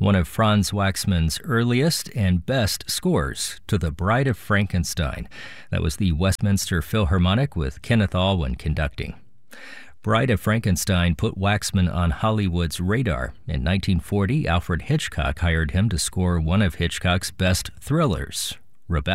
one of Franz Waxman's earliest and best scores, to The Bride of Frankenstein. That was the Westminster Philharmonic with Kenneth Alwyn conducting. Bride of Frankenstein put Waxman on Hollywood's radar. In 1940, Alfred Hitchcock hired him to score one of Hitchcock's best thrillers, Rebecca.